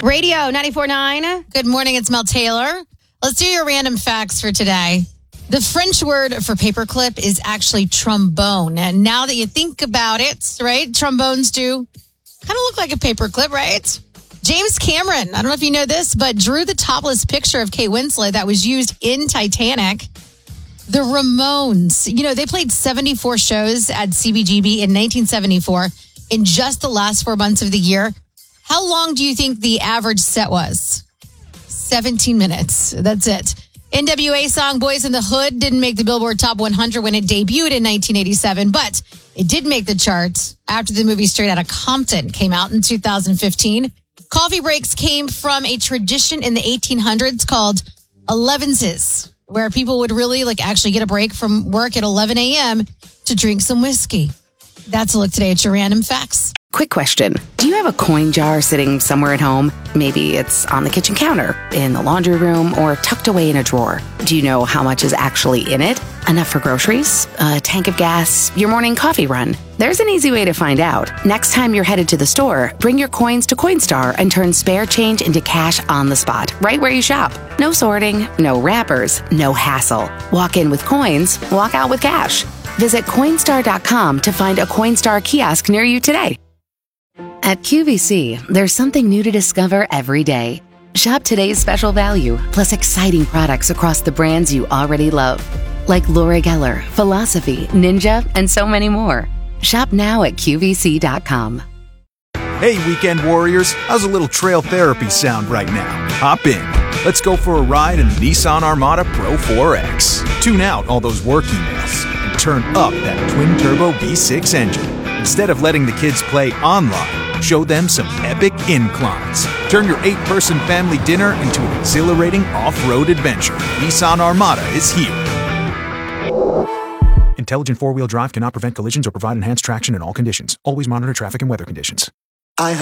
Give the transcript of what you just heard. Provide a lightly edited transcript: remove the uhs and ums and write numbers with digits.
Radio 94.9. Good morning, it's Mel Taylor. Let's do your random facts for today. The French word for paperclip is actually trombone. And now that you think about it, right, trombones do kind of look like a paperclip, right? James Cameron, I don't know if you know this, but drew the topless picture of Kate Winslet that was used in Titanic. The Ramones, they played 74 shows at CBGB in 1974 in just the last 4 months of the year. How long do you think the average set was? 17 minutes. That's it. NWA song Boys in the Hood didn't make the Billboard Top 100 when it debuted in 1987, but it did make the charts after the movie Straight Outta Compton came out in 2015. Coffee breaks came from a tradition in the 1800s called 11ses, where people would really actually get a break from work at 11 a.m. to drink some whiskey. That's a look today at your random facts. Quick question. Do you have a coin jar sitting somewhere at home? Maybe it's on the kitchen counter, in the laundry room, or tucked away in a drawer. Do you know how much is actually in it? Enough for groceries? A tank of gas? Your morning coffee run? There's an easy way to find out. Next time you're headed to the store, bring your coins to Coinstar and turn spare change into cash on the spot, right where you shop. No sorting, no wrappers, no hassle. Walk in with coins, walk out with cash. Visit Coinstar.com to find a Coinstar kiosk near you today. At QVC, there's something new to discover every day. Shop today's special value, plus exciting products across the brands you already love, like Laura Geller, Philosophy, Ninja, and so many more. Shop now at QVC.com. Hey, weekend warriors, how's a little trail therapy sound right now? Hop in. Let's go for a ride in the Nissan Armada Pro 4X. Tune out all those work emails and turn up that twin-turbo V6 engine. Instead of letting the kids play online, show them some epic inclines. Turn your 8-person family dinner into an exhilarating off-road adventure. Nissan Armada is here. Intelligent four-wheel drive cannot prevent collisions or provide enhanced traction in all conditions. Always monitor traffic and weather conditions.